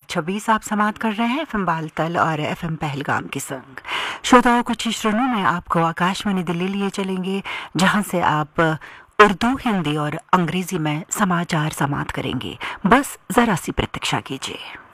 7:26 आप समाप्त कर रहे हैं एफएम बालतल और एफएम पहलगाम के संग। श्रोताओं, कुछ ही क्षणों में आपको आकाशवाणी दिल्ली लिए चलेंगे, जहां से आप उर्दू, हिंदी और अंग्रेजी में समाचार समाप्त करेंगे। बस जरा सी प्रतीक्षा कीजिए।